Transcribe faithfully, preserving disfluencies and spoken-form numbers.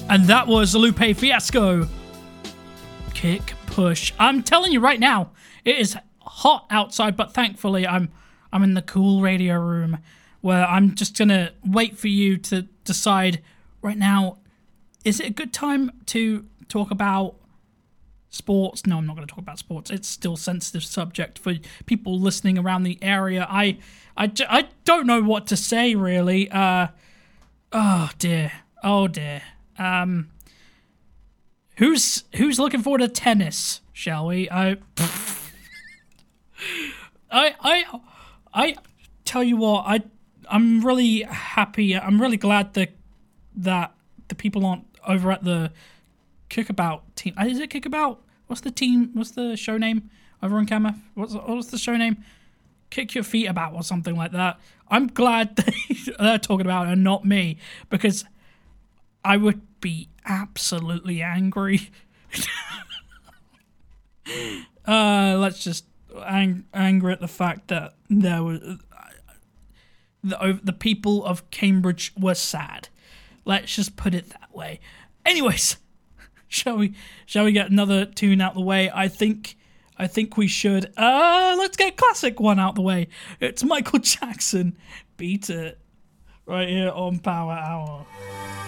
And that was Lupe Fiasco. Kick push. I'm telling you right now, it is hot outside, but thankfully I'm I'm in the cool radio room where I'm just gonna wait for you to decide right now, is it a good time to talk about sports? No, I'm not going to talk about sports. It's still a sensitive subject for people listening around the area. I, I, I don't know what to say, really. Uh, oh, dear. Oh, dear. Um, who's who's looking forward to tennis, shall we? I, I, I, I tell you what, I, I'm really happy. I'm really glad that, that the people aren't over at the Kickabout team. Is it Kickabout? What's the team? What's the show name over on Camera? What's what's the show name? Kick Your Feet About or something like that. I'm glad they're talking about it and not me, because I would be absolutely angry. uh, let's just ang- angry at the fact that there was uh, the the people of Cambridge were sad. Let's just put it that way. Anyways. Shall we? Shall we get another tune out the way? I think. I think we should. Uh, let's get a classic one out the way. It's Michael Jackson. Beat It. Right here on Power Hour.